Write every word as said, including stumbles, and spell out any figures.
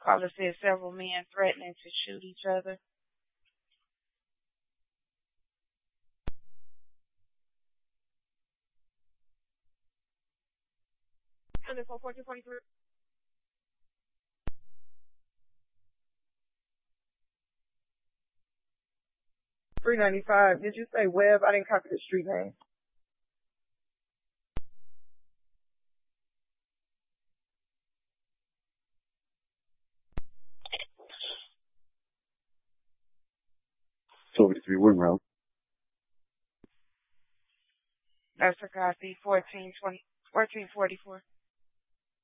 Caller said several men threatening to shoot each other. four fourteen forty-three. three ninety-five. Did you say Webb? I didn't copy the street name. two eighty-three Winrow. That's a copy. fourteen twenty, fourteen forty-four.